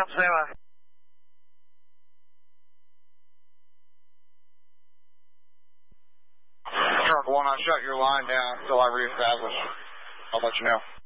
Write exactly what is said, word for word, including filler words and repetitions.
Say what? Truck one, I shut your line down until I reestablish. I'll let you know.